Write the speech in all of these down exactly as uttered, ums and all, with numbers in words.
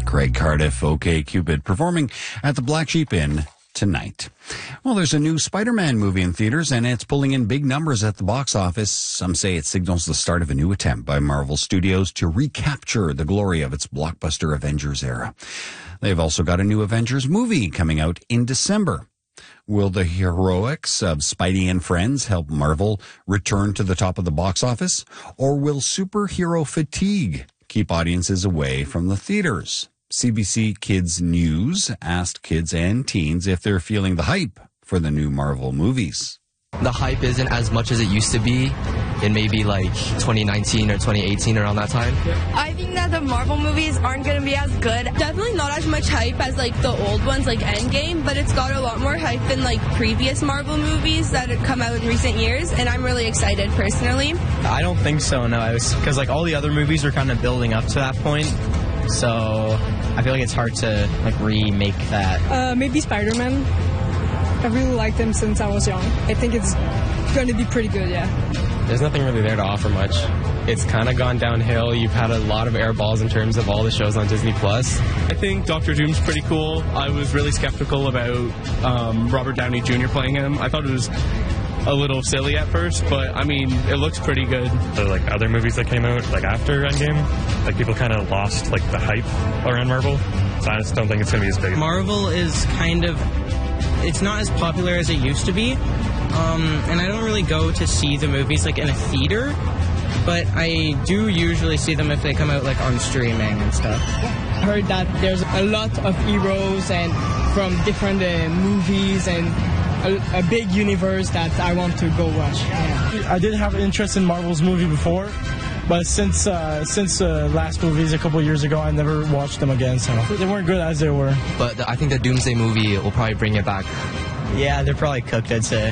Craig Cardiff, OK Cupid, performing at the Black Sheep Inn tonight. Well, there's a new Spider-Man movie in theaters, and it's pulling in big numbers at the box office. Some say it signals the start of a new attempt by Marvel Studios to recapture the glory of its blockbuster Avengers era. They've also got a new Avengers movie coming out in December. Will the heroics of Spidey and friends help Marvel return to the top of the box office? Or will superhero fatigue keep audiences away from the theaters? C B C Kids News asked kids and teens if they're feeling the hype for the new Marvel movies. The hype isn't as much as it used to be in maybe like twenty nineteen or twenty eighteen, around that time. I think that the Marvel movies aren't going to be as good. Definitely not as much hype as like the old ones like Endgame, but it's got a lot more hype than like previous Marvel movies that have come out in recent years, and I'm really excited personally. I don't think so, no. Because like all the other movies were kind of building up to that point. So I feel like it's hard to like remake that. Uh, maybe Spider-Man. I really liked him since I was young. I think it's going to be pretty good, yeah. There's nothing really there to offer much. It's kind of gone downhill. You've had a lot of air balls in terms of all the shows on Disney Plus. I think Doctor Doom's pretty cool. I was really skeptical about um, Robert Downey Junior playing him. I thought it was a little silly at first, but I mean, it looks pretty good. The like other movies that came out like after Endgame, like people kind of lost like the hype around Marvel. So I just don't think it's going to be as big. Marvel is kind of, it's not as popular as it used to be, um, and I don't really go to see the movies like in a theater, but I do usually see them if they come out like on streaming and stuff. Heard that there's a lot of heroes and from different uh, movies and A, a big universe that I want to go watch. Yeah. I did have an interest in Marvel's movie before, but since uh, since uh, last movies a couple years ago, I never watched them again, so they weren't good as they were. But the, I think the Doomsday movie will probably bring it back. Yeah, they're probably cooked, I'd say.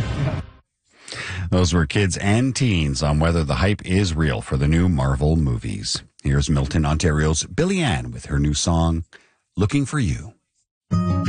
Those were kids and teens on whether the hype is real for the new Marvel movies. Here's Milton, Ontario's Billy Ann with her new song, Looking for You.